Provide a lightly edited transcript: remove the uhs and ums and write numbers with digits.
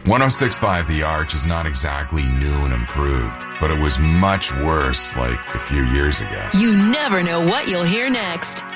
106.5 The Arch is not exactly new and improved, but it was much worse like a few years ago. You never know what you'll hear next.